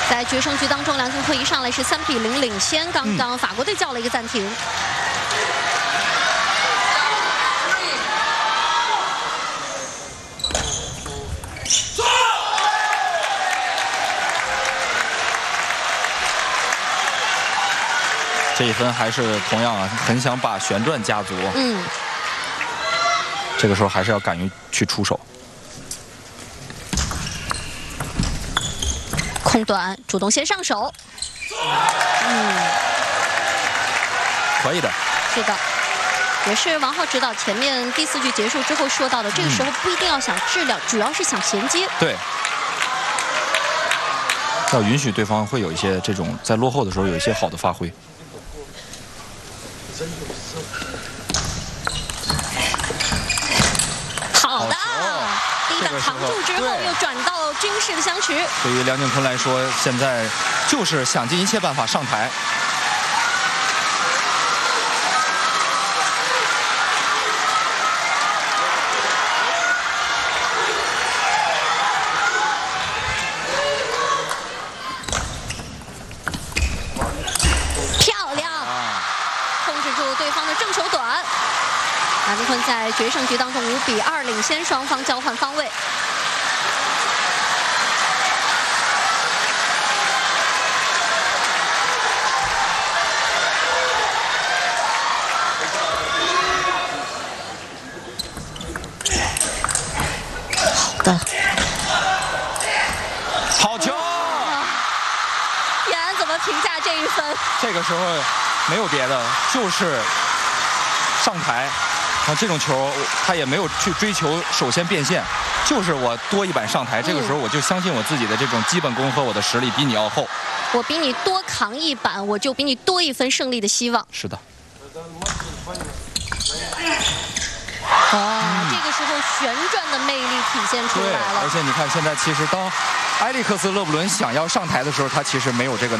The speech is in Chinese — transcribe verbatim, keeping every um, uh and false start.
在决胜局当中，梁靖昆一上来是三比零领先，刚刚法国队叫了一个暂停。 这一分还是同样啊，很想把旋转家族。 嗯， 这个时候还是要敢于去出手。 空短，主动先上手。嗯， 可以的。 是的，也是王浩指导前面第四局结束之后说到的，这个时候不一定要想治疗，主要是想衔接。 对。 要允许对方会有一些这种在落后的时候有一些好的发挥。 好的，第一档扛住之后又转到军事的相持。 对于梁靖昆来说，现在就是想尽一切办法上台。 梁靖昆在决胜局当中五比二领先，双方交换方位。好的， 好球！ 叶安怎么评价这一分？ 这个时候没有别的，就是上台。 啊，这种球他也没有去追求首先变现，就是我多一板上台。这个时候我就相信我自己的这种基本功和我的实力比你要厚。 我比你多扛一板，我就比你多一分胜利的希望。 是的。 哇，这个时候旋转的魅力体现出来了。 而且你看，现在其实当埃利克斯·勒布伦想要上台的时候，他其实没有这个。